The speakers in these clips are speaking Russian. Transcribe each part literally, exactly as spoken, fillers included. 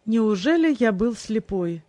Неужели я был слепой?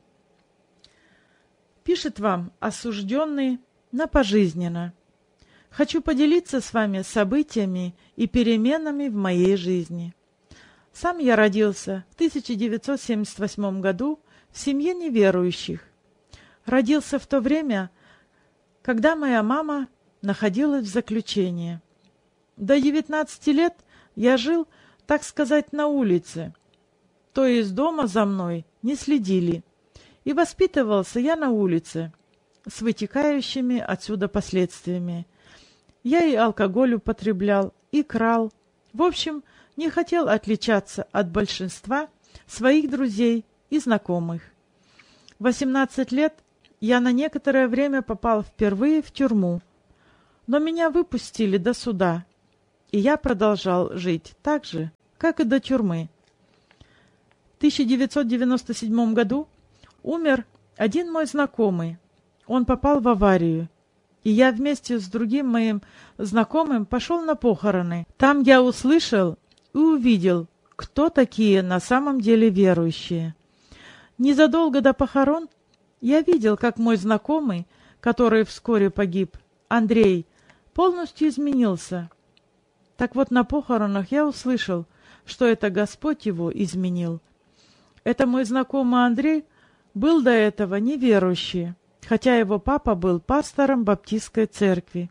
Пишет вам осужденный на пожизненно. Хочу поделиться с вами событиями и переменами в моей жизни. Сам я родился в тысяча девятьсот семьдесят восьмом году в семье неверующих. Родился в то время, когда моя мама находилась в заключении. До девятнадцати лет я жил, так сказать, на улице, то есть дома за мной не следили, и воспитывался я на улице с вытекающими отсюда последствиями. Я и алкоголь употреблял, и крал. В общем, не хотел отличаться от большинства своих друзей и знакомых. В восемнадцать лет я на некоторое время попал впервые в тюрьму, но меня выпустили до суда, и я продолжал жить так же, как и до тюрьмы. В тысяча девятьсот девяносто седьмом году умер один мой знакомый. Он попал в аварию, и я вместе с другим моим знакомым пошел на похороны. Там я услышал и увидел, кто такие на самом деле верующие. Незадолго до похорон я видел, как мой знакомый, который вскоре погиб, Андрей, полностью изменился. Так вот, на похоронах я услышал, что это Господь его изменил. Это мой знакомый Андрей был до этого неверующий, хотя его папа был пастором баптистской церкви.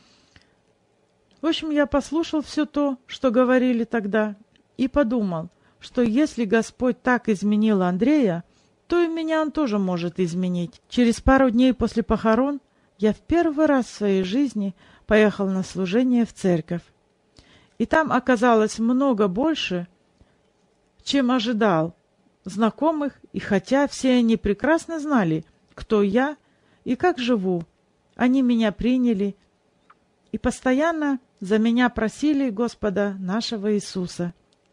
В общем, я послушал все то, что говорили тогда, и подумал, что если Господь так изменил Андрея, то и меня Он тоже может изменить. Через пару дней после похорон я в первый раз в своей жизни поехал на служение в церковь. И там оказалось много больше, чем ожидал, знакомых, и хотя все они прекрасно знали, кто я и как живу, они меня приняли и постоянно за меня просили Господа нашего Иисуса.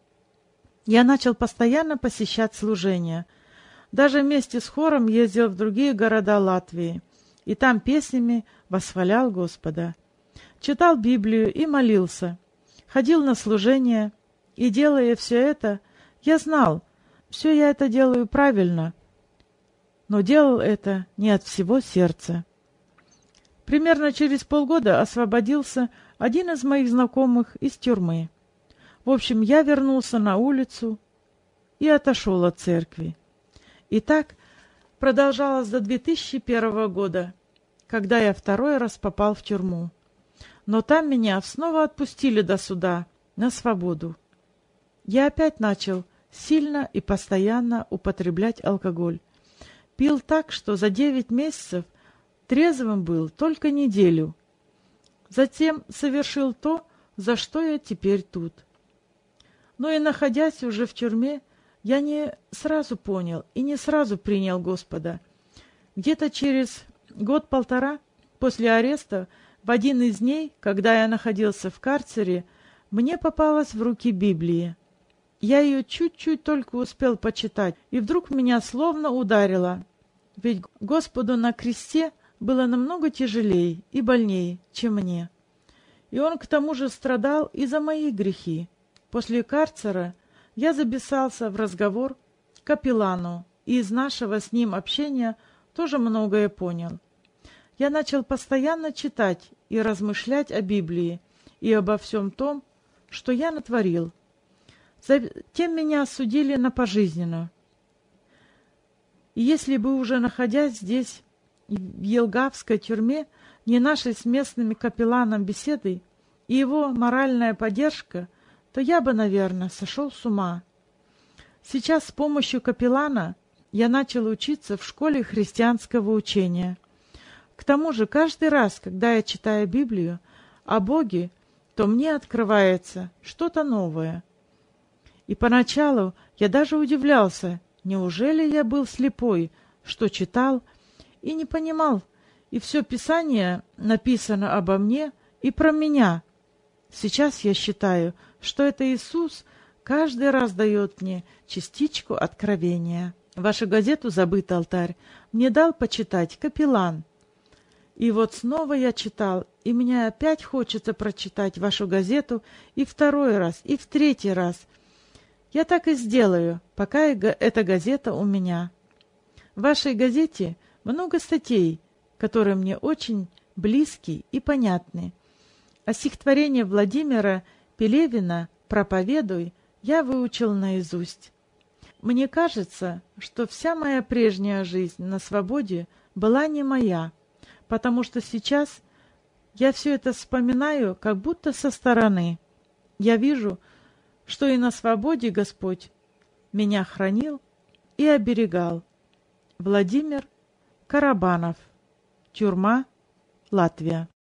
Я начал постоянно посещать служения. Даже вместе с хором ездил в другие города Латвии, и там песнями восхвалял Господа. Читал Библию и молился, ходил на служения, и, делая все это, я знал, все я это делаю правильно, но делал это не от всего сердца. Примерно через полгода освободился один из моих знакомых из тюрьмы. В общем, я вернулся на улицу и отошел от церкви. И так продолжалось до две тысячи первого года, когда я второй раз попал в тюрьму. Но там меня снова отпустили до суда, на свободу. Я опять начал сильно и постоянно употреблять алкоголь. Пил так, что за девять месяцев трезвым был только неделю. Затем совершил то, за что я теперь тут. Но и находясь уже в тюрьме, я не сразу понял и не сразу принял Господа. Где-то через год-полтора после ареста, в один из дней, когда я находился в карцере, мне попалась в руки Библия. Я ее чуть-чуть только успел почитать, и вдруг меня словно ударило. Ведь Господу на кресте было намного тяжелее и больнее, чем мне. И Он к тому же страдал и за мои грехи. После карцера я записался в разговор к капеллану, и из нашего с ним общения тоже многое понял. Я начал постоянно читать и размышлять о Библии и обо всем том, что я натворил. Затем меня осудили на пожизненно. И если бы уже находясь здесь, в Елгавской тюрьме, не нашей с местным капелланом беседы и его моральная поддержка, то я бы, наверное, сошел с ума. Сейчас с помощью капеллана я начал учиться в школе христианского учения. К тому же каждый раз, когда я читаю Библию о Боге, то мне открывается что-то новое. И поначалу я даже удивлялся, неужели я был слепой, что читал и не понимал, и все Писание написано обо мне и про меня. Сейчас я считаю, что это Иисус каждый раз дает мне частичку откровения. Вашу газету «Забытый алтарь» мне дал почитать капеллан. И вот снова я читал, и мне опять хочется прочитать вашу газету и второй раз, и в третий раз. Я так и сделаю, пока эта газета у меня. В вашей газете много статей, которые мне очень близки и понятны. А стихотворение Владимира Пелевина «Проповедуй» я выучил наизусть. Мне кажется, что вся моя прежняя жизнь на свободе была не моя, потому что сейчас я все это вспоминаю как будто со стороны. Я вижу, что и на свободе Господь меня хранил и оберегал. Владимир Карабанов. Тюрьма, Латвия.